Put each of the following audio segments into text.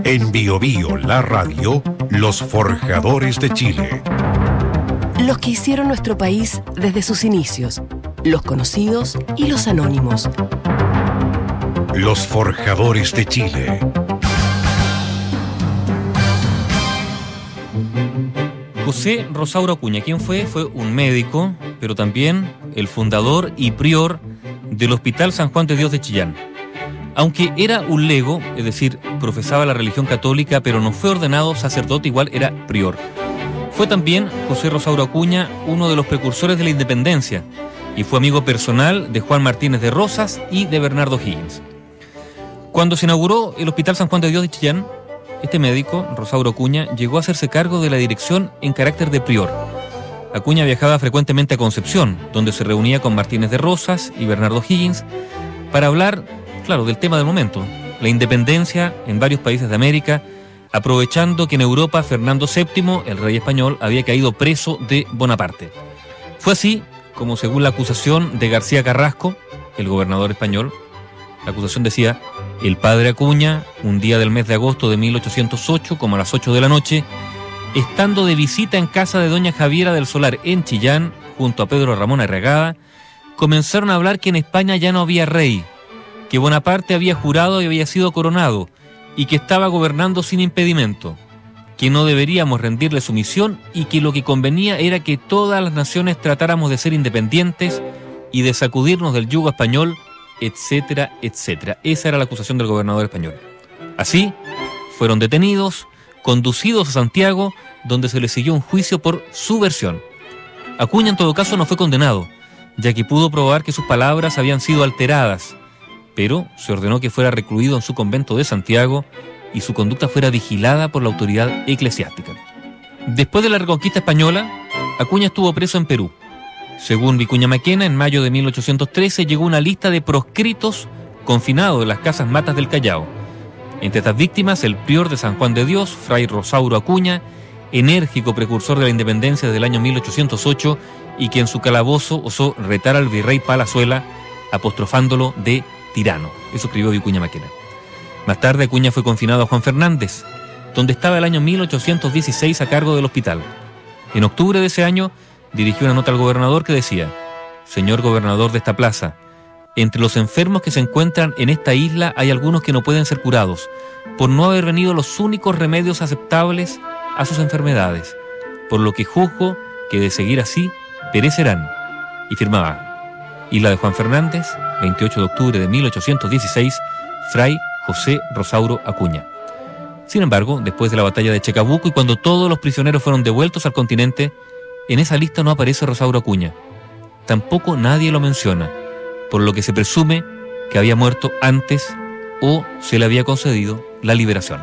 En Bio Bio, la radio, los forjadores de Chile. Los que hicieron nuestro país desde sus inicios, los conocidos y los anónimos. Los forjadores de Chile. José Rosauro Acuña, ¿quién fue? Fue un médico, pero también el fundador y prior del Hospital San Juan de Dios de Chillán. Aunque era un lego, es decir, profesaba la religión católica, pero no fue ordenado sacerdote, igual era prior. Fue también José Rosauro Acuña uno de los precursores de la independencia y fue amigo personal de Juan Martínez de Rosas y de Bernardo Higgins. Cuando se inauguró el Hospital San Juan de Dios de Chillán, este médico, Rosauro Acuña, llegó a hacerse cargo de la dirección en carácter de prior. Acuña viajaba frecuentemente a Concepción, donde se reunía con Martínez de Rosas y Bernardo Higgins para hablar, claro, del tema del momento, la independencia en varios países de América, aprovechando que en Europa Fernando VII, el rey español, había caído preso de Bonaparte. Fue así como, según la acusación de García Carrasco, el gobernador español, la acusación decía: el padre Acuña, un día del mes de agosto de 1808, como a las 8 de la noche, estando de visita en casa de doña Javiera del Solar en Chillán, junto a Pedro Ramón Arregada, comenzaron a hablar que en España ya no había rey, que Bonaparte había jurado y había sido coronado, y que estaba gobernando sin impedimento, que no deberíamos rendirle sumisión y que lo que convenía era que todas las naciones tratáramos de ser independientes y de sacudirnos del yugo español, etcétera, etcétera. Esa era la acusación del gobernador español. Así, fueron detenidos, conducidos a Santiago, donde se les siguió un juicio por su versión. Acuña, en todo caso, no fue condenado, ya que pudo probar que sus palabras habían sido alteradas, pero se ordenó que fuera recluido en su convento de Santiago y su conducta fuera vigilada por la autoridad eclesiástica. Después de la reconquista española, Acuña estuvo preso en Perú. Según Vicuña Maquena, en mayo de 1813 llegó una lista de proscritos confinados en las casas Matas del Callao. Entre estas víctimas, el prior de San Juan de Dios, fray Rosauro Acuña, enérgico precursor de la independencia desde el año 1808 y que en su calabozo osó retar al virrey Palazuela, apostrofándolo de tirano. Eso escribió Vicuña Maquena. Más tarde, Acuña fue confinado a Juan Fernández, donde estaba el año 1816 a cargo del hospital. En octubre de ese año, dirigió una nota al gobernador que decía: señor gobernador de esta plaza, entre los enfermos que se encuentran en esta isla hay algunos que no pueden ser curados, por no haber venido los únicos remedios aceptables a sus enfermedades, por lo que juzgo que de seguir así perecerán. Y firmaba: Isla de Juan Fernández, 28 de octubre de 1816, fray José Rosauro Acuña. Sin embargo, después de la batalla de Chacabuco y cuando todos los prisioneros fueron devueltos al continente, en esa lista no aparece Rosauro Acuña. Tampoco nadie lo menciona, por lo que se presume que había muerto antes o se le había concedido la liberación.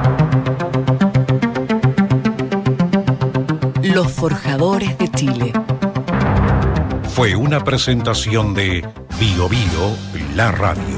Los forjadores de Chile. Fue una presentación de Bio Bio, la radio.